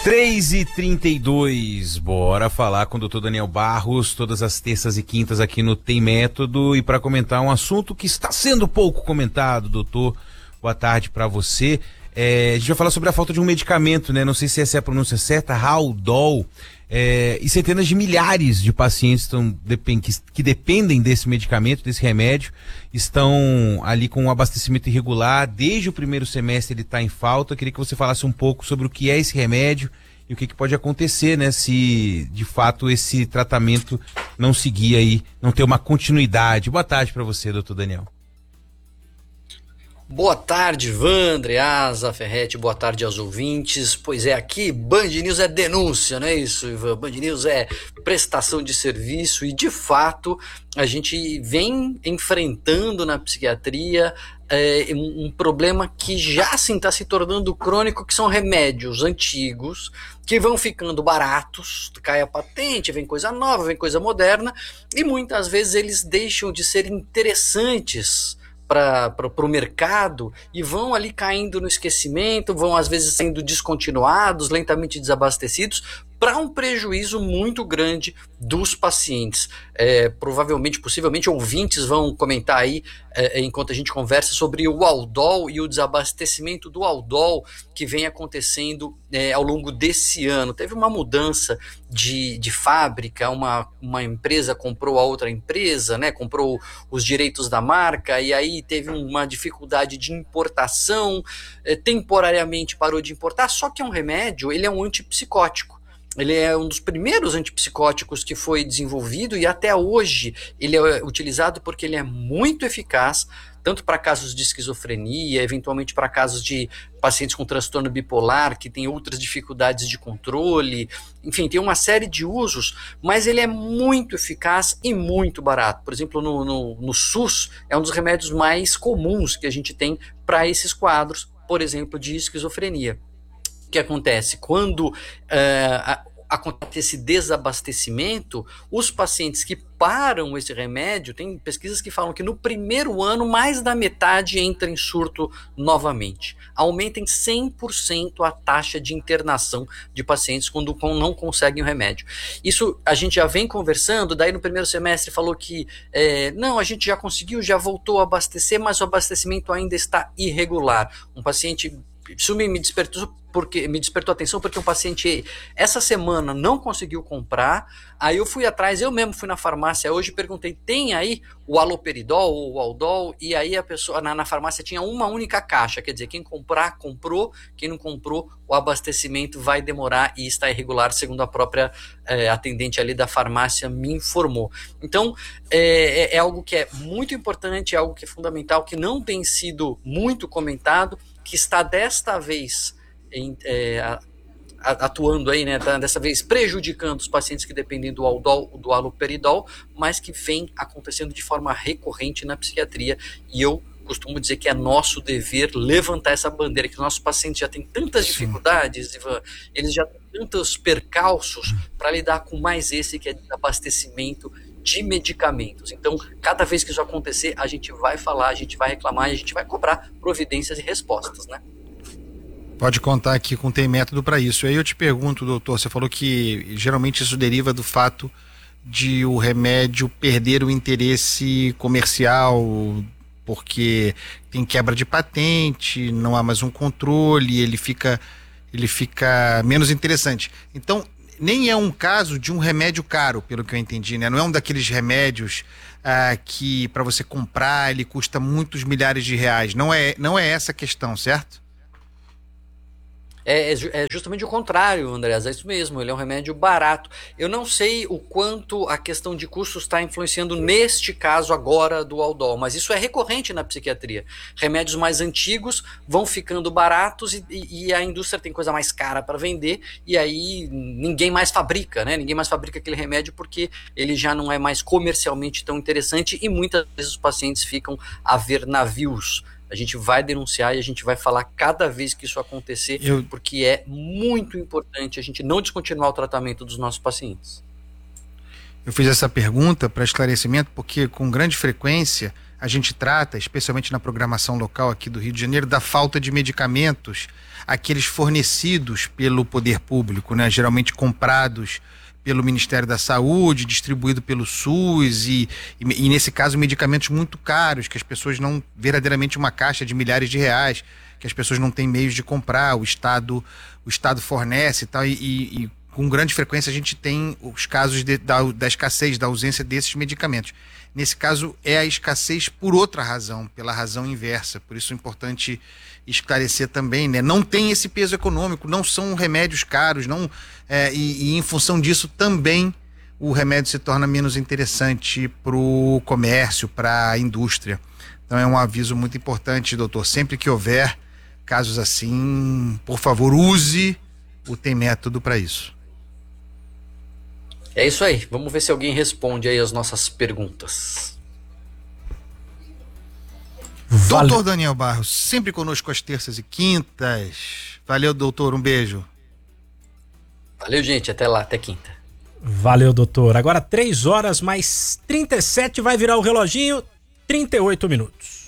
3h32, bora falar com o Dr. Daniel Barros, todas as terças e quintas aqui no Tem Método, e para comentar um assunto que está sendo pouco comentado, doutor. Boa tarde para você. A gente vai falar sobre a falta de um medicamento, né? Não sei se essa é a pronúncia certa, Haldol. E centenas de milhares de pacientes que dependem desse medicamento, desse remédio, estão ali com um abastecimento irregular. Desde o primeiro semestre ele está em falta. Eu queria que você falasse um pouco sobre o que é esse remédio e o que pode acontecer, né, se de fato esse tratamento não seguir aí, não ter uma continuidade. Boa tarde para você, doutor Daniel. Boa tarde, Ivan, Andreasa, Ferretti, boa tarde aos ouvintes. Pois é, aqui Band News é denúncia, não é isso, Ivan? Band News é prestação de serviço e, de fato, a gente vem enfrentando na psiquiatria um problema que já assim está se tornando crônico, que são remédios antigos que vão ficando baratos, cai a patente, vem coisa nova, vem coisa moderna, e muitas vezes eles deixam de ser interessantes para o mercado e vão ali caindo no esquecimento, vão às vezes sendo descontinuados, lentamente desabastecidos, para um prejuízo muito grande dos pacientes. Provavelmente, possivelmente, ouvintes vão comentar aí, enquanto a gente conversa, sobre o Haldol e o desabastecimento do Haldol que vem acontecendo ao longo desse ano. Teve uma mudança de fábrica, uma empresa comprou a outra empresa, né, comprou os direitos da marca, e aí teve uma dificuldade de importação, temporariamente parou de importar, só que é um remédio, ele é um antipsicótico. Ele é um dos primeiros antipsicóticos que foi desenvolvido e até hoje ele é utilizado porque ele é muito eficaz, tanto para casos de esquizofrenia, eventualmente para casos de pacientes com transtorno bipolar, que tem outras dificuldades de controle, enfim, tem uma série de usos, mas ele é muito eficaz e muito barato. Por exemplo, no SUS, é um dos remédios mais comuns que a gente tem para esses quadros, por exemplo, de esquizofrenia. O que acontece? Quando acontece esse desabastecimento, os pacientes que param esse remédio, tem pesquisas que falam que no primeiro ano, mais da metade entra em surto novamente. Aumenta em 100% a taxa de internação de pacientes quando não conseguem o remédio. Isso a gente já vem conversando, daí no primeiro semestre falou que não, a gente já conseguiu, já voltou a abastecer, mas o abastecimento ainda está irregular. Um paciente... Isso me despertou atenção porque um paciente essa semana não conseguiu comprar, aí eu fui atrás, eu mesmo fui na farmácia hoje e perguntei, tem aí o haloperidol ou o Haldol? E aí a pessoa na farmácia tinha uma única caixa, quer dizer, quem comprar, comprou, quem não comprou, o abastecimento vai demorar e está irregular, segundo a própria atendente ali da farmácia me informou. Então, é algo que é muito importante, é algo que é fundamental, que não tem sido muito comentado, que está desta vez atuando aí, né, dessa vez prejudicando os pacientes que dependem do Haldol, do haloperidol, mas que vem acontecendo de forma recorrente na psiquiatria, e eu costumo dizer que é nosso dever levantar essa bandeira, que os nossos pacientes já têm tantas dificuldades, Ivan, eles já têm tantos percalços para lidar com mais esse, que é desabastecimento de medicamentos. Então, cada vez que isso acontecer, a gente vai falar, a gente vai reclamar e a gente vai cobrar providências e respostas, né? Pode contar aqui com Tem Método para isso. Aí eu te pergunto, doutor, você falou que geralmente isso deriva do fato de o remédio perder o interesse comercial, porque tem quebra de patente, não há mais um controle, ele fica menos interessante. Então, nem é um caso de um remédio caro, pelo que eu entendi, né? Não é um daqueles remédios que para você comprar ele custa muitos milhares de reais. Não é essa a questão, certo? É justamente o contrário, Andreas, é isso mesmo, ele é um remédio barato. Eu não sei o quanto a questão de custos está influenciando neste caso agora do Haldol, mas isso é recorrente na psiquiatria. Remédios mais antigos vão ficando baratos e a indústria tem coisa mais cara para vender, e aí ninguém mais fabrica, né? Ninguém mais fabrica aquele remédio porque ele já não é mais comercialmente tão interessante, e muitas vezes os pacientes ficam a ver navios. A gente vai denunciar e a gente vai falar cada vez que isso acontecer, porque é muito importante a gente não descontinuar o tratamento dos nossos pacientes. Eu fiz essa pergunta para esclarecimento porque com grande frequência a gente trata, especialmente na programação local aqui do Rio de Janeiro, da falta de medicamentos, aqueles fornecidos pelo poder público, né? Geralmente comprados pelo Ministério da Saúde, distribuído pelo SUS e nesse caso medicamentos muito caros, que as pessoas não, verdadeiramente uma caixa de milhares de reais, que as pessoas não têm meios de comprar, o Estado fornece e tal, e com grande frequência a gente tem os casos da escassez, da ausência desses medicamentos. Nesse caso é a escassez por outra razão, pela razão inversa, por isso é importante esclarecer também, né? Não tem esse peso econômico, não são remédios caros, não, e em função disso também o remédio se torna menos interessante para o comércio, para a indústria. Então é um aviso muito importante, doutor, sempre que houver casos assim, por favor, use o Tem Método para isso. É isso aí, vamos ver se alguém responde aí as nossas perguntas. Doutor Daniel Barros, sempre conosco às terças e quintas. Valeu, doutor, um beijo. Valeu, gente, até lá, até quinta. Valeu, doutor. Agora 3 horas mais 37, vai virar o reloginho, 38 minutos.